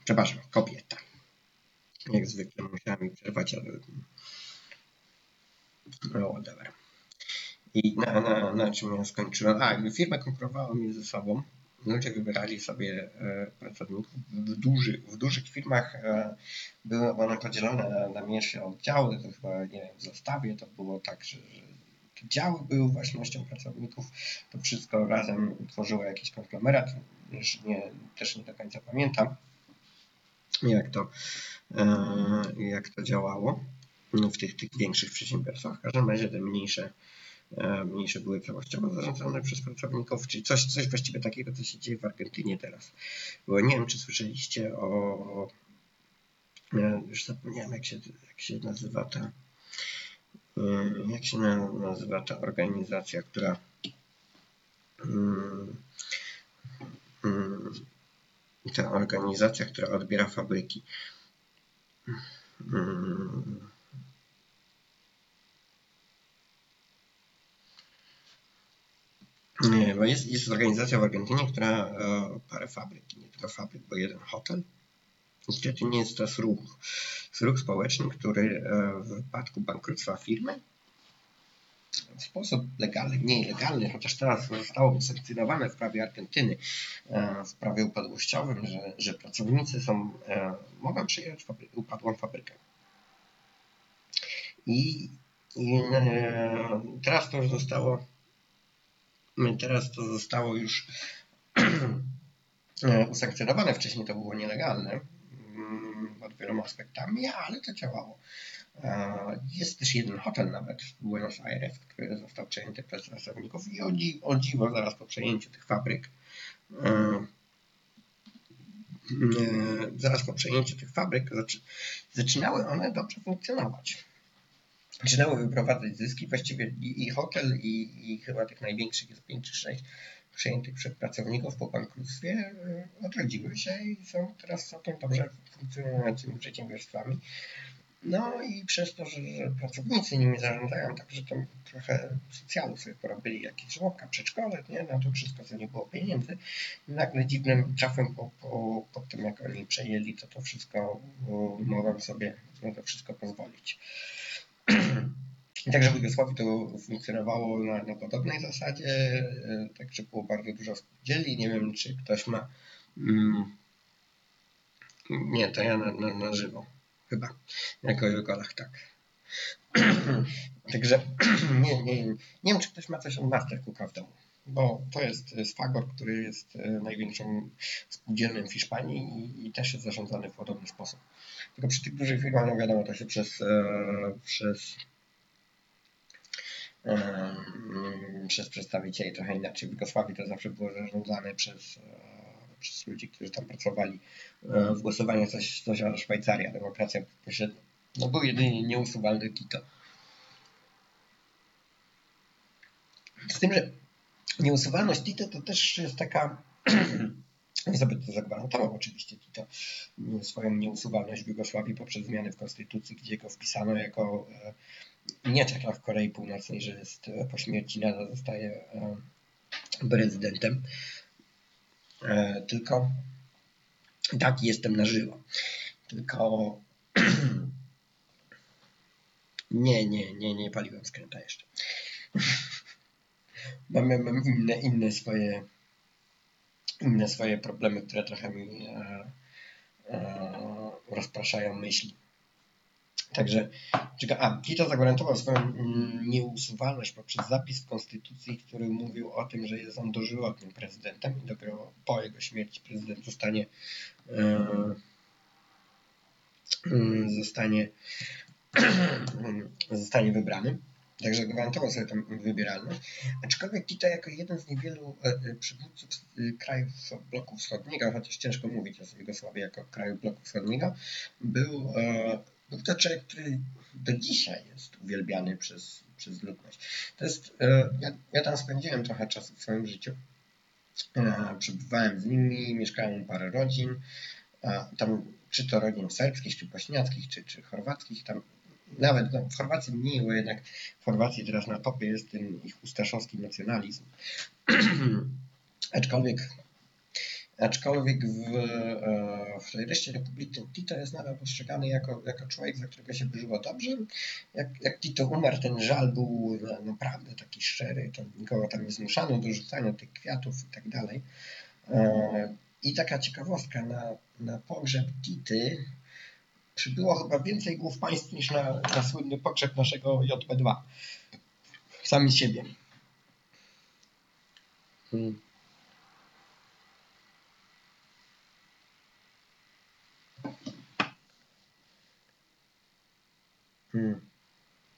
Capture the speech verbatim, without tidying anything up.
Przepraszam, kobieta. Jak zwykle musiała mi przerwać, ale no whatever. I na, na, na czym ja skończyłem? A, firma konkurowała między sobą. Ludzie wybierali sobie e, pracowników. W, duży, w dużych firmach e, były one podzielone na, na mniejsze oddziały. To chyba, nie wiem, w zestawie to było tak, że, że te działy były własnością pracowników. To wszystko razem tworzyło jakiś konglomerat. Już nie, też nie do końca pamiętam, jak to, e, jak to działało w tych, tych większych przedsiębiorstwach. W każdym razie te mniejsze mniejsze były całościowo zarządzane przez pracowników, czyli coś, coś właściwie takiego, co się dzieje w Argentynie teraz. Bo nie wiem, czy słyszeliście o... Już zapomniałem, jak się, jak się nazywa ta... Jak się nazywa ta organizacja, która... Ta organizacja, która odbiera fabryki. Nie, bo jest, jest organizacja w Argentynie, która e, parę fabryk, nie tylko fabryk, bo jeden hotel. Niestety nie jest to ruch, ruch społeczny, który e, w wypadku bankructwa firmy w sposób legalny, mniej legalny, chociaż teraz zostało wysankcjonowane w prawie Argentyny, e, w prawie upadłościowym, że, że pracownicy są, e, mogą przejąć fabry, upadłą fabrykę. I, i e, teraz to już zostało Teraz to zostało już usankcjonowane. Wcześniej to było nielegalne pod wieloma aspektami, ale to działało. Jest też jeden hotel nawet w Buenos Aires, który został przejęty przez pracowników i o dziwo zaraz po przejęciu tych fabryk zaraz po przejęciu tych fabryk zaczynały one dobrze funkcjonować. Zaczynały wyprowadzać zyski, właściwie i, i hotel, i, i chyba tych największych jest pięć czy sześć przejętych przez pracowników po bankructwie odrodziły się i są teraz całkiem dobrze funkcjonującymi przedsiębiorstwami. No i przez to, że, że pracownicy nimi zarządzają, także tam trochę socjalu sobie porobili, jakieś żłobka, przedszkole, nie? Na to wszystko, co nie było pieniędzy. I nagle dziwnym trafem po, po, po tym, jak oni przejęli, to to wszystko mogą sobie na to wszystko pozwolić. I także w Jugosławii to funkcjonowało na, na podobnej zasadzie, także było bardzo dużo spółdzielni. Nie wiem, czy ktoś ma... Mm, nie, to ja na, na, na żywo. Chyba. Jako Jugolach, tak. Także nie, nie, nie wiem, czy ktoś ma coś od Mastercooka w domu, bo to jest Sfagor, który jest największą spółdzielnią w Hiszpanii i, i też jest zarządzany w podobny sposób. Tylko przy tych dużych firmach, no wiadomo, to się przez... E, przez przez przedstawicieli trochę inaczej. W Jugosławii to zawsze było zarządzane przez, przez ludzi, którzy tam pracowali w głosowaniu coś, coś o Szwajcarii, demokracja bezpośrednia. No był jedynie nieusuwalny Tito. Z tym, że nieusuwalność Tito to też jest taka... Nie sobie to zagwarantował oczywiście Tito swoją nieusuwalność w Jugosławii poprzez zmiany w konstytucji, gdzie go wpisano jako... Nie tak jak w Korei Północnej, że jest po śmierci nadal zostaje prezydentem, tylko tak jestem na żywo. Tylko nie, nie, nie, nie paliłem skręta jeszcze. Mam, mam inne, inne swoje inne swoje problemy, które trochę mi e, e, rozpraszają myśli. Także, a, Tito zagwarantował swoją nieusuwalność poprzez zapis w Konstytucji, który mówił o tym, że jest on dożywotnim prezydentem i dopiero po jego śmierci prezydent zostanie e, zostanie zostanie wybrany. Także gwarantował sobie tę wybieralność. Aczkolwiek Tito jako jeden z niewielu przywódców krajów bloku wschodniego, chociaż ciężko mówić o Jugosławii jako kraju bloku wschodniego, był Był to człowiek, który do dzisiaj jest uwielbiany przez, przez ludność. To jest, ja, ja tam spędziłem trochę czasu w swoim życiu. Przebywałem z nimi, mieszkałem parę rodzin. Tam, czy to rodzin serbskich, czy bośniackich, czy, czy chorwackich. Tam nawet no, w Chorwacji mniej, bo jednak w Chorwacji teraz na topie jest ten ich ustaszowski nacjonalizm. Aczkolwiek Aczkolwiek w, e, w tej reszcie Republiki Tito jest nadal postrzegany jako, jako człowiek, za którego się by żyło dobrze. Jak, jak Tito umarł, ten żal był naprawdę taki szczery, to nikogo tam nie zmuszano do rzucania tych kwiatów i tak dalej. E, I taka ciekawostka, na, na pogrzeb Tity przybyło chyba więcej głów państw niż na, na słynny pogrzeb naszego J P dwa. Sami z siebie. Hmm. Hmm.